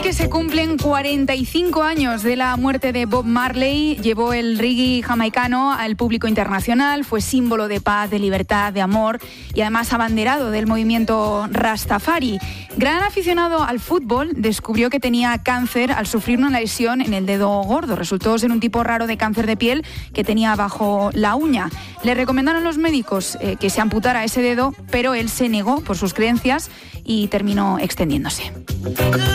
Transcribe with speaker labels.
Speaker 1: que se cumplen 45 años de la muerte de Bob Marley. Llevó el reggae jamaicano al público internacional, fue símbolo de paz, de libertad, de amor y además abanderado del movimiento Rastafari. Gran aficionado al fútbol, descubrió que tenía cáncer al sufrir una lesión en el dedo gordo. Resultó ser un tipo raro de cáncer de piel que tenía bajo la uña. Le recomendaron los médicos que se amputara ese dedo, pero él se negó por sus creencias y terminó extendiéndose.